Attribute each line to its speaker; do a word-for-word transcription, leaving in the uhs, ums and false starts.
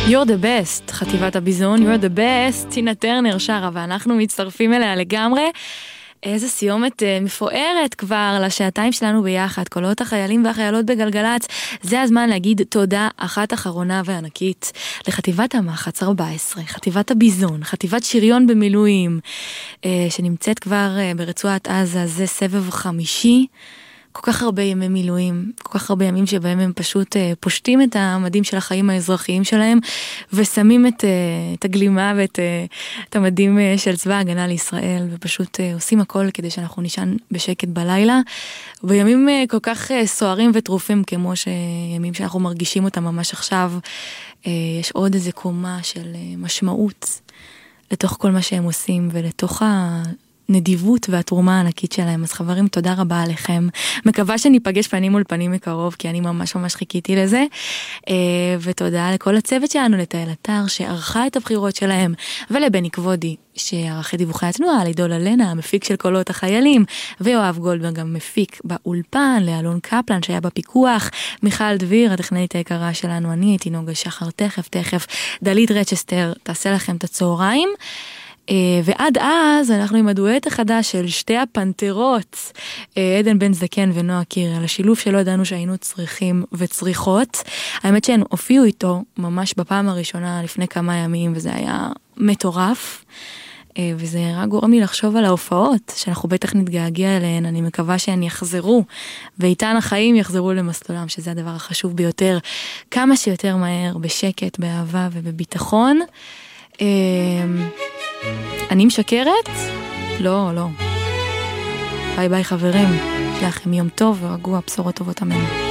Speaker 1: You're the best, חטיבת הביזון, You're the best, טינה טרנר שרה, ואנחנו מצטרפים אליה לגמרי. איזה סיומת מפוארת כבר לשעתיים שלנו ביחד, קולות החיילים והחיילות בגלגלץ. זה הזמן להגיד תודה אחת אחרונה וענקית לחטיבת המחץ ארבע עשרה, חטיבת הביזון, חטיבת שריון במילואים, שנמצאת כבר ברצועת עזה, זה סבב חמישי. כל כך הרבה ימי מילואים, כל כך הרבה ימים שבהם הם פשוט uh, פושטים את המדים של החיים האזרחיים שלהם, ושמים את, uh, את הגלימה ואת uh, את המדים uh, של צבא ההגנה לישראל, ופשוט uh, עושים הכל כדי שאנחנו נשען בשקט בלילה. בימים uh, כל כך uh, סוערים וטרופים, כמו שימים שאנחנו מרגישים אותם ממש עכשיו, uh, יש עוד איזה קומה של uh, משמעות לתוך כל מה שהם עושים, ולתוך ה... נדיבות והתרומה הענקית שלהם. אז חברים, תודה רבה עליכם. מקווה שניפגש פנים מול פנים מקרוב, כי אני ממש ממש חיכיתי לזה. ותודה לכל הצוות שלנו, לתהל אתר שערכה את הבחירות שלהם, ולבני כבודי שערך את דיווחי התנועה, לידול אלנה, המפיק של קולות החיילים, ויואב גולדברג המפיק באולפן, לאלון קפלן שהיה בפיקוח, מיכל דביר, הטכנאית היקרה שלנו, אני הייתי נוגה שחר, תכף תכף, דלית רצ'סטר, תעשה לכם את הצהריים. ועד אז אנחנו עם הדואט החדש של שתי הפנתרות, עדן בן זקן ונועה קירל, השילוב שלא ידענו שהיינו צריכים וצריכות. האמת שהן הופיעו איתו ממש בפעם הראשונה לפני כמה ימים, וזה היה מטורף, וזה רק גורם לי לחשוב על ההופעות שאנחנו בטח נתגעגע אליהן. אני מקווה שהן יחזרו, ואיתן החיים יחזרו למסלולם, שזה הדבר החשוב ביותר, כמה שיותר מהר, בשקט, באהבה ובביטחון. אני משקרת? לא, לא. ביי ביי חברים, יש לכם יום טוב ורגוע, בשורות טובות אמן.